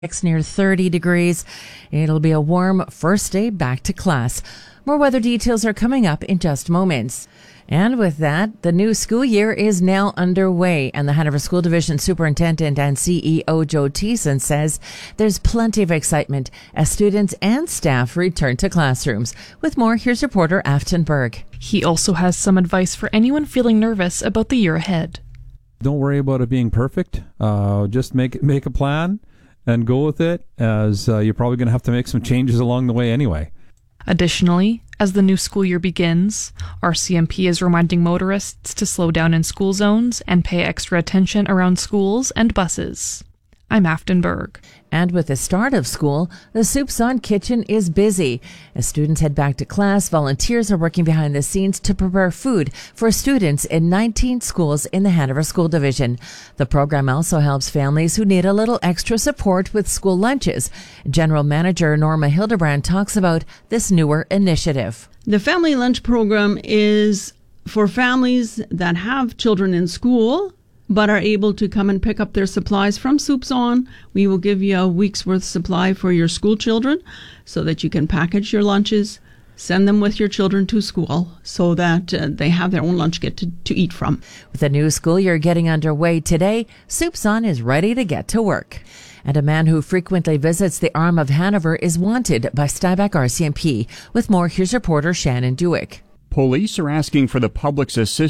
It's near 30 degrees. It'll be a warm first day back to class. More weather details are coming up in just moments. And with that, the new school year is now underway, and the Hanover School Division Superintendent and CEO Joe Thiessen says there's plenty of excitement as students and staff return to classrooms. With more, here's reporter Afton Berg. He also has some advice for anyone feeling nervous about the year ahead. Don't worry about it being perfect. Just make a plan and go with it, as you're probably going to have to make some changes along the way anyway. Additionally, as the new school year begins, RCMP is reminding motorists to slow down in school zones and pay extra attention around schools and buses. I'm Afton Berg. And with the start of school, the Soup's On kitchen is busy. As students head back to class, volunteers are working behind the scenes to prepare food for students in 19 schools in the Hanover School Division. The program also helps families who need a little extra support with school lunches. General Manager Norma Hildebrand talks about this newer initiative. The Family Lunch Program is for families that have children in school but are able to come and pick up their supplies from Soup's On. We will give you a week's worth supply for your school children so that you can package your lunches, send them with your children to school so that they have their own lunch kit to eat from. With the new school year getting underway today, Soup's On is ready to get to work. And a man who frequently visits the arm of Hanover is wanted by Stuyback RCMP. With more, here's reporter Shannon Dewick. Police are asking for the public's assistance